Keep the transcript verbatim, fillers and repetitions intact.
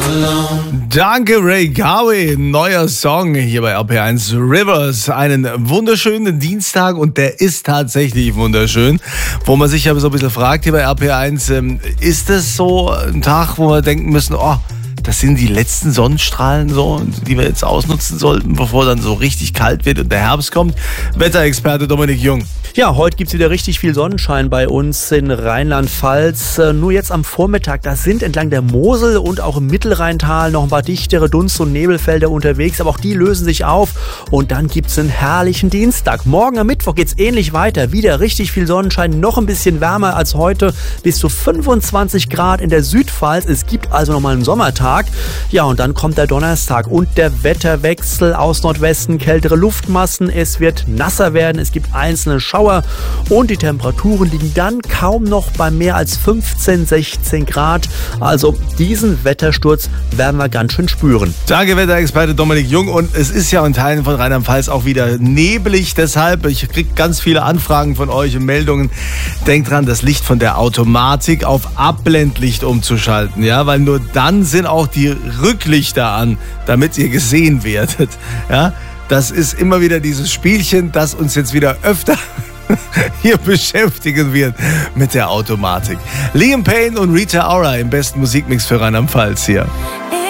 Danke Ray Gawe, neuer Song hier bei R P eins Rivers. Einen wunderschönen Dienstag und der ist tatsächlich wunderschön. Wo man sich aber so ein bisschen fragt hier bei R P eins, ist das so ein Tag, wo wir denken müssen, oh, das sind die letzten Sonnenstrahlen so, die wir jetzt ausnutzen sollten, bevor dann so richtig kalt wird und der Herbst kommt. Wetterexperte Dominik Jung. Ja, heute gibt es wieder richtig viel Sonnenschein bei uns in Rheinland-Pfalz. Nur jetzt am Vormittag, da sind entlang der Mosel und auch im Mittelrheintal noch ein paar dichtere Dunst- und Nebelfelder unterwegs, aber auch die lösen sich auf und dann gibt es einen herrlichen Dienstag. Morgen am Mittwoch geht es ähnlich weiter, wieder richtig viel Sonnenschein, noch ein bisschen wärmer als heute, bis zu fünfundzwanzig Grad in der Südpfalz. Es gibt also nochmal einen Sommertag. Ja, und dann kommt der Donnerstag und der Wetterwechsel aus Nordwesten, kältere Luftmassen, es wird nasser werden, es gibt einzelne Schauer und die Temperaturen liegen dann kaum noch bei mehr als fünfzehn, sechzehn Grad. Also diesen Wettersturz werden wir ganz schön spüren. Danke Wetterexperte Dominik Jung und es ist ja in Teilen von Rheinland-Pfalz auch wieder neblig, deshalb, ich kriege ganz viele Anfragen von euch und Meldungen. Denkt dran, das Licht von der Automatik auf Abblendlicht umzuschalten, ja, weil nur dann sind auch die Rücklichter an, damit ihr gesehen werdet. Ja, das ist immer wieder dieses Spielchen, das uns jetzt wieder öfter hier beschäftigen wird mit der Automatik. Liam Payne und Rita Ora im besten Musikmix für Rheinland-Pfalz hier.